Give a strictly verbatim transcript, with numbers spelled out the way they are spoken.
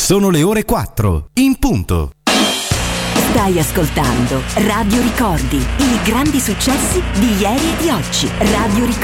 Sono le ore quattro, in punto. Stai ascoltando Radio Ricordi, i grandi successi di ieri e di oggi. Radio Ricordi.